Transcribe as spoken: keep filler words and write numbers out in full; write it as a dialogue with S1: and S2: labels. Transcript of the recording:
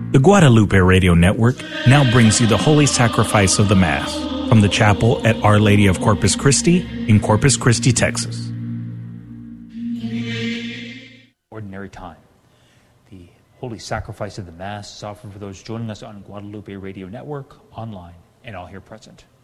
S1: The Guadalupe Radio Network now brings you the Holy Sacrifice of the Mass from the chapel at Our Lady of Corpus Christi in Corpus Christi, Texas.
S2: Ordinary time. The Holy Sacrifice of the Mass is offered for those joining us on Guadalupe Radio Network, online, and all here present.